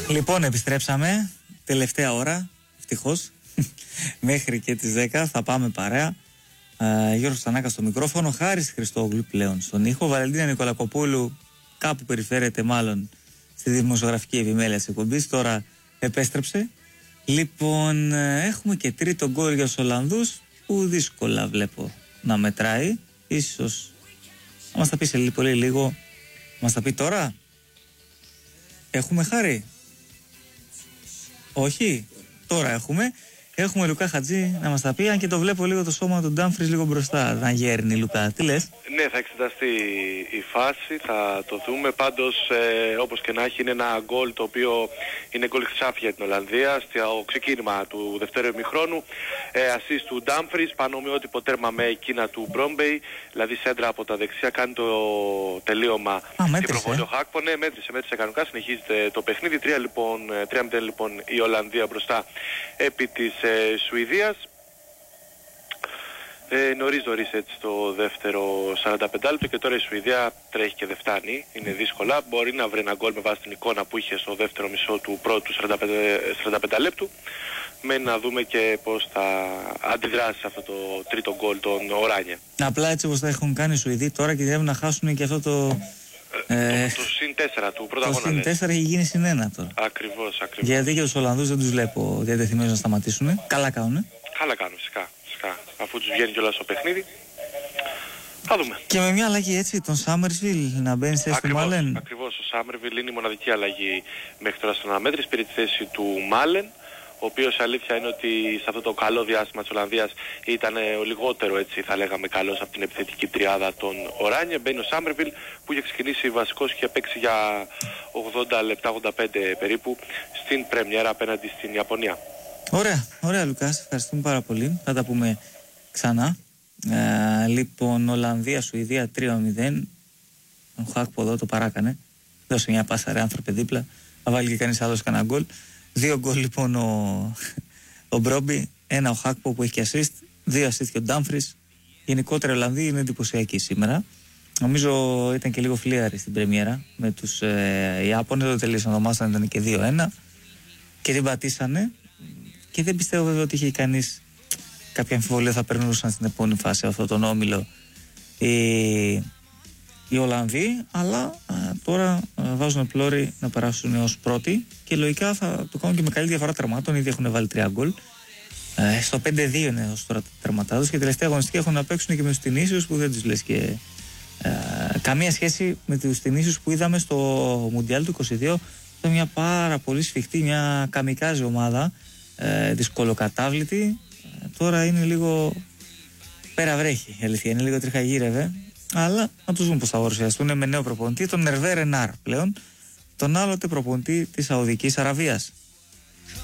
Λοιπόν, επιστρέψαμε. Τελευταία ώρα, ευτυχώς. Μέχρι και τις 10 θα πάμε παρέα. Γιώργος Στανάκας στο μικρόφωνο, Χάρης Χριστόγλου πλέον στον ήχο, Βαλεντίνα Νικολακοπούλου κάπου περιφέρεται μάλλον στη δημοσιογραφική επιμέλεια της εκπομπής, τώρα επέστρεψε. Λοιπόν, έχουμε και τρίτο γκολ για τους Ολλανδούς που δύσκολα βλέπω να μετράει. Ίσως θα μας τα πει σε πολύ λίγο, μας τα πει τώρα. Έχουμε, Χάρη? Όχι, τώρα έχουμε. Έχουμε Λουκά Χατζή να μας τα πει, αν και το βλέπω λίγο το σώμα του Ντάμφρις λίγο μπροστά να γέρνει. Λουκά, τι λες? Ναι, θα εξεταστεί η φάση, θα το δούμε. Πάντως, όπως και να έχει, είναι ένα γκολ το οποίο είναι γκολ χρυσάφι για την Ολλανδία στο ξεκίνημα του δευτέρου ημιχρόνου. Ασίστ του Ντάμφρις, πανομοιότυπο τέρμα με εκείνα του Μπρόμπεϊ, δηλαδή σέντρα από τα δεξιά, κάνει το τελείωμα και προβολή ο Χάκπο. Ναι, μέτρησε κανονικά, συνεχίζεται το παιχνίδι. 3-0 λοιπόν η Ολλανδία μπροστά επί της Σουηδίας. Νωρίς έτσι το δεύτερο 45 λεπτό, και τώρα η Σουηδία τρέχει και δεν φτάνει, είναι δύσκολα. Μπορεί να βρει ένα γκολ με βάση την εικόνα που είχε στο δεύτερο μισό του πρώτου 45 λεπτού. Μένει να δούμε και πώς θα αντιδράσει αυτό το τρίτο γκολ των Οράνια. Απλά έτσι όπως τα έχουν κάνει οι Σουηδοί τώρα, κινδυνεύουν να χάσουν και αυτό το... το συν 4 του πρώτου αγώνα. Το συν 4 έχει γίνει συν 1 τώρα. Ακριβώς. Γιατί και τους Ολλανδούς δεν τους βλέπω διατεθειμένους να σταματήσουν. Καλά κάνουνε. Καλά κάνουν, φυσικά. Αφού τους βγαίνει κιόλας στο παιχνίδι. Θα δούμε. Και με μια αλλαγή έτσι, τον Σάμερσβιλ να μπαίνει σε θέση του Μάλεν. Ακριβώς, ο Σάμερσβιλ είναι η μοναδική αλλαγή μέχρι τώρα στον αναμέτρηση, πήρε τη θέση του Μάλεν, ο οποίος αλήθεια είναι ότι σε αυτό το καλό διάστημα της Ολλανδίας ήταν ο λιγότερο, έτσι θα λέγαμε, καλός από την επιθετική τριάδα των Οράνια. Μπαίνει ο Σάμερσβιλ που είχε ξεκινήσει βασικός και είχε παίξει για 80 λεπτά, 85 περίπου, στην πρεμιέρα απέναντι στην Ιαπωνία. Ωραία Λουκάς, ευχαριστούμε πάρα πολύ. Θα τα πούμε ξανά. Λοιπόν, Ολλανδία, Σουηδία 3-0. Ο Χάκπο εδώ το παράκανε. Δώσε μια πάσα ρε άνθρωπε δίπλα. Θα βάλει και κανείς άλλος κανένα γκολ. 2 γκολ λοιπόν ο Μπρόμπι. 1 ο Χάκπο που έχει και assist. 2 assist και ο Ντάμφρις. Γενικότερα οι Ολλανδοί είναι εντυπωσιακοί σήμερα. Νομίζω ήταν και λίγο φλίαροι στην πρεμιέρα με τους Ιάπωνες. Το τελείωσαν το μάτς, ήταν και 2-1 και την πατήσανε. Και δεν πιστεύω βέβαια ότι είχε κανείς κάποια αμφιβολία θα περνούσαν στην επόμενη φάση αυτό τον όμιλο οι Ολλανδοί, αλλά τώρα βάζουν πλώρη να περάσουν ως πρώτοι και λογικά θα το κάνουν και με καλή διαφορά τερμάτων. Ήδη έχουν βάλει 3 γκολ. Στο 5-2 είναι ως τώρα τερματάδος και τελευταία αγωνιστική έχουν να παίξουν και με τους Τινήσιους που δεν τους λες και καμία σχέση με τους Τινήσιους που είδαμε στο Μουντιάλ του 22. Ήταν μια πάρα πολύ σφιχτή, μια καμικάζη ομάδα, δυσκολοκατάβλητη. Τώρα είναι λίγο πέρα βρέχει, η αλήθεια είναι, λίγο τριχαγύρευε, αλλά να τους δούμε πως θα παρουσιαστούν με νέο προπονητή, τον Ερβέ Ρενάρ πλέον, τον άλλοτε προπονητή της Σαουδικής Αραβίας.